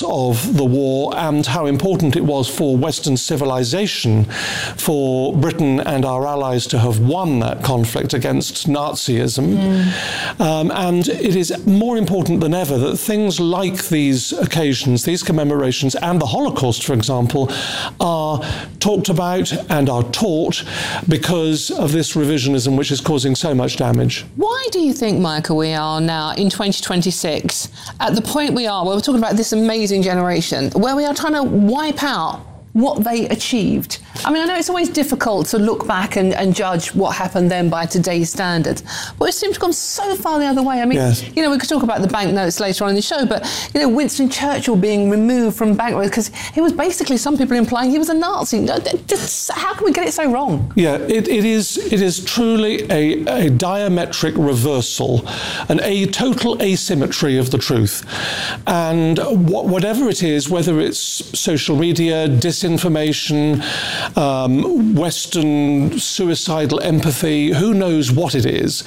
results of the war and how important it was for Western civilization for Britain and our allies to have won that conflict against Nazism. And it is more important than ever that things like these occasions, these commemorations, and the Holocaust, for example, are talked about and are taught because of this revisionism which is causing so much damage. Why do you think, Michael, we are now in 2026 at the point we are where we're talking about this amazing generation, where we are trying to wipe out what they achieved? I mean, I know it's always difficult to look back and judge what happened then by today's standards, but it seems to have gone so far the other way. I mean, you know, we could talk about the banknotes later on in the show, but, you know, Winston Churchill being removed from banknotes because he was basically, some people implying he was a Nazi. How can we get it so wrong? Yeah, it is truly a diametric reversal and a total asymmetry of the truth. And whatever it is, whether it's social media, disinformation, Western suicidal empathy, who knows what it is.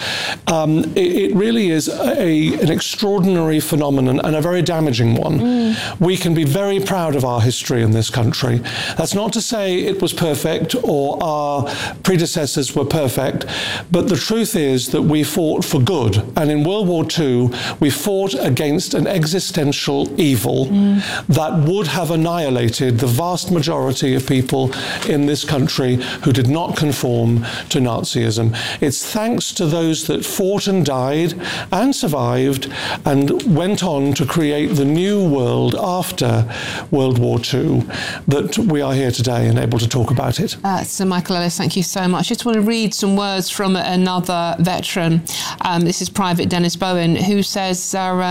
It really is an extraordinary phenomenon and a very damaging one. We can be very proud of our history in this country. That's not to say it was perfect or our predecessors were perfect, but the truth is that we fought for good. And in World War II, we fought against an existential evil that would have annihilated the vast majority of people in this country who did not conform to Nazism. It's thanks to those that fought and died and survived and went on to create the new world after World War II that we are here today and able to talk about it. Sir Michael Ellis, thank you so much. Just want to read some words from another veteran. This is Private Dennis Bowen, who says,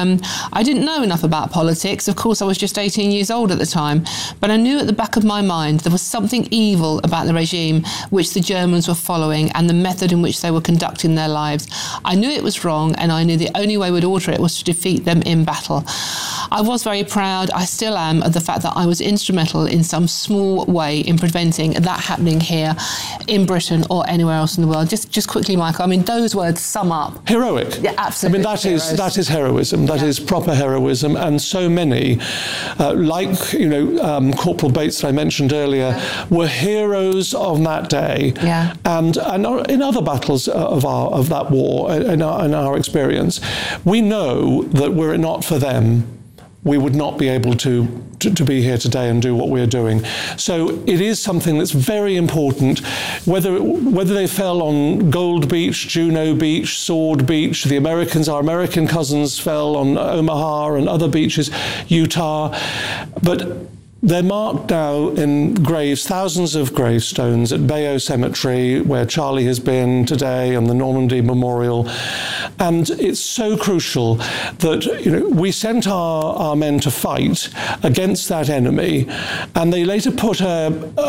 I didn't know enough about politics. Of course, I was just 18 years old at the time, but I knew at the back of my mind there was something evil about the regime which the Germans were following and the method in which they were conducting their lives. I knew it was wrong, and I knew the only way we'd alter it was to defeat them in battle. I was very proud, I still am, of the fact that I was instrumental in some small way in preventing that happening here in Britain or anywhere else in the world. Just quickly, Michael, I mean, those words sum up. Heroic. Yeah, absolutely. I mean, that is heroism. That is proper heroism. And so many, like, you know, Corporal Bates that I mentioned earlier, were heroes of that day. Yeah. And in other battles of that war, in our experience, we know that were it not for them, we would not be able to be here today and do what we're doing. So it is something that's very important, whether they fell on Gold Beach, Juno Beach, Sword Beach, our American cousins fell on Omaha and other beaches, Utah, but they're marked now in graves, thousands of gravestones at Bayeux Cemetery, where Charlie has been today, and the Normandy Memorial. And it's so crucial that, you know, we sent our men to fight against that enemy, and they later put a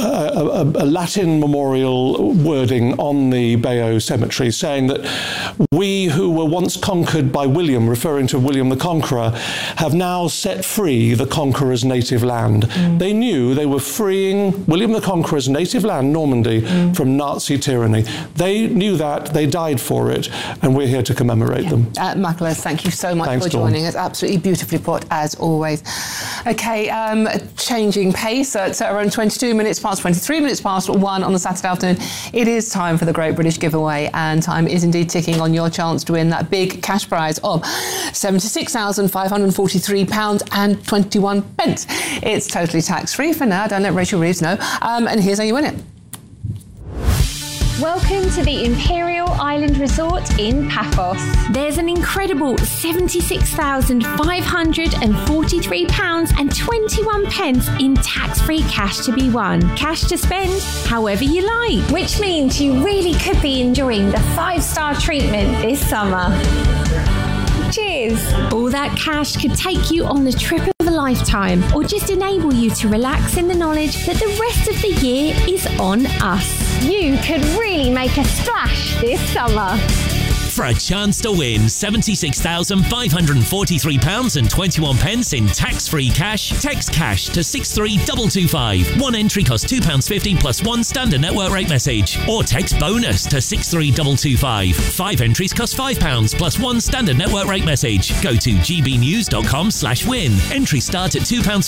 Latin memorial wording on the Bayeux Cemetery saying that we who were once conquered by William, referring to William the Conqueror, have now set free the conqueror's native land. They knew they were freeing William the Conqueror's native land, Normandy, from Nazi tyranny. They knew that, they died for it, and we're here to commemorate them. Michael, thank you so much for joining us. Absolutely beautifully put, as always. Okay, changing pace at around 22 minutes past, 23 minutes past 1 on the Saturday afternoon. It is time for the Great British Giveaway, and time is indeed ticking on your chance to win that big cash prize of £76,543.21. It's totally tax-free for now. Don't let Rachel Reeves know. And here's how you win it. Welcome to the Imperial Island Resort in Paphos. There's an incredible £76,543.21 in tax-free cash to be won. Cash to spend however you like. Which means you really could be enjoying the 5-star treatment this summer. Cheers! All that cash could take you on the trip of a lifetime, or just enable you to relax in the knowledge that the rest of the year is on us. You could really make a splash this summer. For a chance to win £76,543.21 in tax-free cash, text cash to 63225. One entry costs £2.50 plus one standard network rate message. Or text bonus to 63225. 5 entries cost £5 plus one standard network rate message. Go to gbnews.com/win. Entries start at £2